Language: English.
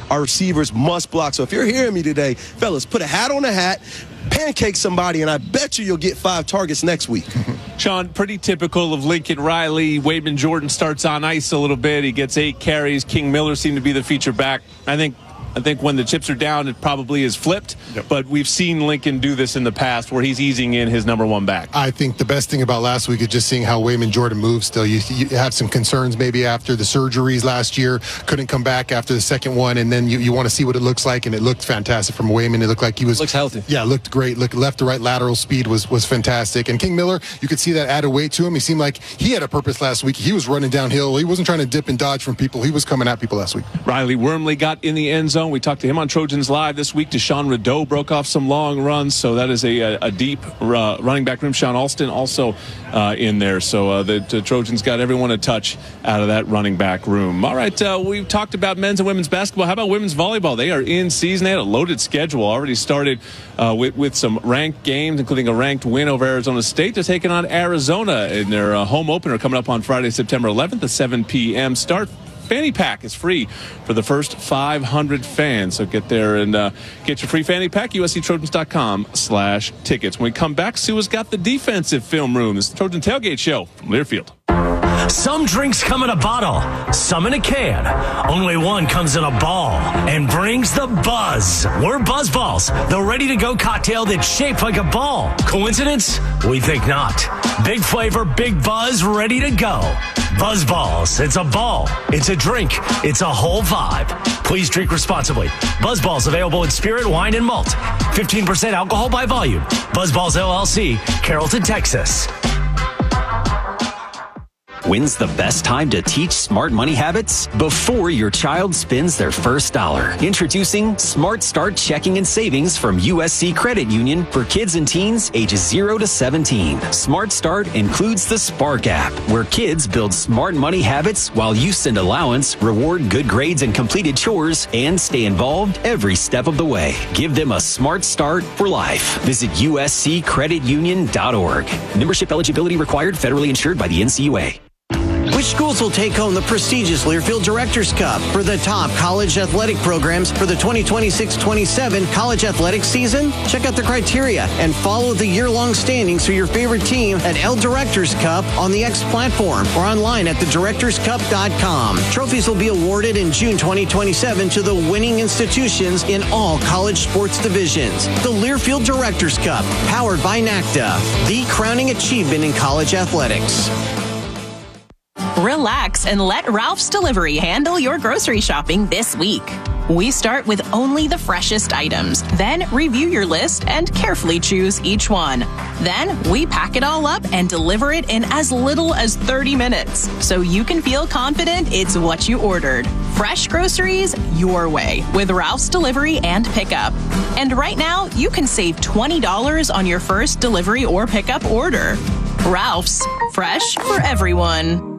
our receivers must block. So if you're hearing me today, fellas, put a hat on a hat, pancake somebody, and I bet you'll get 5 targets next week. Sean, pretty typical of Lincoln Riley. Wademan Jordan starts on ice a little bit. He gets 8 carries. King Miller seemed to be the feature back. I think when the chips are down, it probably is flipped. Yep. But we've seen Lincoln do this in the past where he's easing in his number 1 back. I think the best thing about last week is just seeing how Wademan Jordan moves still. You have some concerns maybe after the surgeries last year. Couldn't come back after the second one, and then you want to see what it looks like, and it looked fantastic from Wademan. It looked like he was... Looks healthy. Yeah, looked great. Left to right lateral speed was fantastic. And King Miller, you could see that added weight to him. He seemed like he had a purpose last week. He was running downhill. He wasn't trying to dip and dodge from people. He was coming at people last week. Riley Wormley got in the end zone. We talked to him on Trojans Live this week. Deshaun Rideau broke off some long runs, so that is a deep running back room. Sean Alston also in there, so the Trojans got everyone a touch out of that running back room. All right, we've talked about men's and women's basketball. How about women's volleyball? They are in season. They had a loaded schedule, already started with some ranked games, including a ranked win over Arizona State. They're taking on Arizona in their home opener coming up on Friday, September 11th, a 7 p.m. start. Fanny pack is free for the first 500 fans. So get there and get your free fanny pack, usctrojans.com/tickets. When we come back, Sue has got the defensive film room. This is the Trojan Tailgate Show from Learfield. Some drinks come in a bottle, some in a can. Only one comes in a ball and brings the buzz. We're Buzz Balls, the ready-to-go cocktail that's shaped like a ball. Coincidence? We think not. Big flavor, big buzz, ready to go. Buzz Balls. It's a ball. It's a drink. It's a whole vibe. Please drink responsibly. Buzz Balls available in spirit, wine, and malt. 15% alcohol by volume. Buzz Balls LLC, Carrollton, Texas. When's the best time to teach smart money habits? Before your child spends their first dollar. Introducing Smart Start Checking and Savings from USC Credit Union for kids and teens ages 0 to 17. Smart Start includes the Spark app, where kids build smart money habits while you send allowance, reward good grades and completed chores, and stay involved every step of the way. Give them a smart start for life. Visit usccreditunion.org. Membership eligibility required, federally insured by the NCUA. Which schools will take home the prestigious Learfield Directors Cup for the top college athletic programs for the 2026-27 college athletics season? Check out the criteria and follow the year-long standings for your favorite team at L Directors Cup on the X platform or online at thedirectorscup.com. Trophies will be awarded in June 2027 to the winning institutions in all college sports divisions. The Learfield Directors Cup, powered by NACDA, the crowning achievement in college athletics. Relax and let Ralph's Delivery handle your grocery shopping this week. We start with only the freshest items, then review your list and carefully choose each one. Then we pack it all up and deliver it in as little as 30 minutes, so you can feel confident it's what you ordered. Fresh groceries your way with Ralph's Delivery and Pickup. And right now, you can save $20 on your first delivery or pickup order. Ralph's, fresh for everyone.